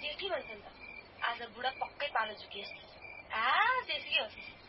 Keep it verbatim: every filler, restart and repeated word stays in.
जेठी भन्छन् त आज बुढा पक्कै पालो झुकिएस् आ त्यसकै हो